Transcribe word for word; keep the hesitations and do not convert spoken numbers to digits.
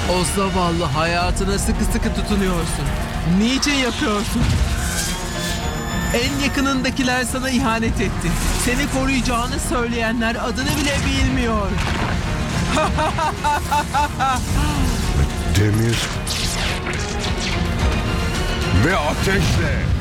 O zavallı hayatına sıkı sıkı tutunuyorsun. Niçin yapıyorsun? En yakınındakiler sana ihanet etti. Seni koruyacağını söyleyenler adını bile bilmiyor. Demir ve ateşle.